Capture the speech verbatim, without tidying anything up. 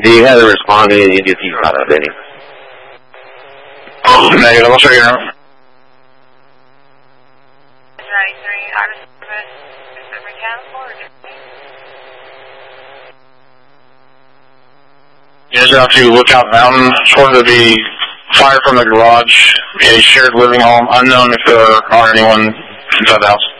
Do you have to respond to any of your teeth out of any? Negative, I'll show you now. ninety-three, Iris Service, mechanical or Here's out to Lookout Mountain. Reported to be fire from the garage, a shared living home. Unknown if there are anyone inside the house.